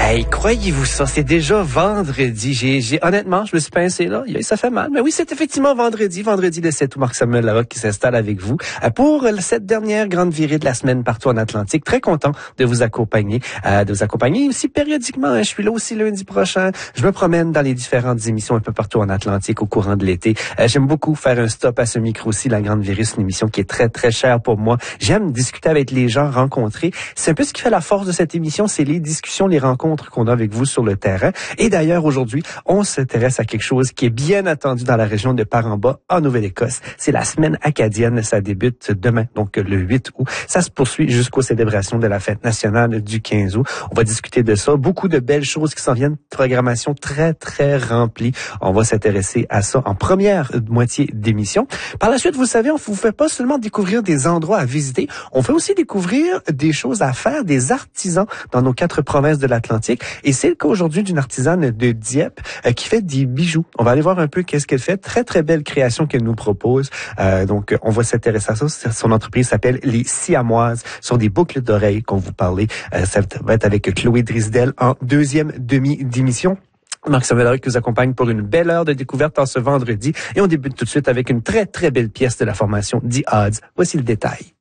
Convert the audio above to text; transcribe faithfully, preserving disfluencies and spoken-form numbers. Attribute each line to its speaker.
Speaker 1: Hey, croyez-vous ça? C'est déjà vendredi. J'ai, j'ai, honnêtement, je me suis pincé là. Ça fait mal. Mais oui, c'est effectivement vendredi. Vendredi le sept août, Marc-Samuel Larocque qui s'installe avec vous pour cette dernière grande virée de la semaine partout en Atlantique. Très content de vous accompagner, euh, de vous accompagner aussi périodiquement. Hein, je suis là aussi lundi prochain. Je me promène dans les différentes émissions un peu partout en Atlantique au courant de l'été. Euh, j'aime beaucoup faire un stop à ce micro-ci, la grande virée. C'est une émission qui est très, très chère pour moi. J'aime discuter avec les gens, rencontrer. C'est un peu ce qui fait la force de cette émission, c'est les discussions, les rencontres qu'on a avec vous sur le terrain. Et d'ailleurs, aujourd'hui, on s'intéresse à quelque chose qui est bien attendu dans la région de Paramba, en Nouvelle-Écosse. C'est la semaine acadienne. Ça débute demain, donc le huit août. Ça se poursuit jusqu'aux célébrations de la fête nationale du quinze août. On va discuter de ça. Beaucoup de belles choses qui s'en viennent. Programmation très, très remplie. On va s'intéresser à ça en première moitié d'émission. Par la suite, vous savez, on vous fait pas seulement découvrir des endroits à visiter, on fait aussi découvrir des choses à faire, des artisans dans nos quatre provinces de l'Atlantique. Et c'est le cas aujourd'hui d'une artisane de Dieppe euh, qui fait des bijoux. On va aller voir un peu qu'est-ce qu'elle fait. Très, très belle création qu'elle nous propose. Euh, donc, on va s'intéresser à ça. Son entreprise s'appelle Les Siamoises. Ce sont des boucles d'oreilles qu'on vous parlait. Euh, ça va être avec Chloé Drisdel en deuxième demi d'émission. Marc-Samuel Larocque qui vous accompagne pour une belle heure de découverte en ce vendredi. Et on débute tout de suite avec une très, très belle pièce de la formation The Odds. Voici le détail.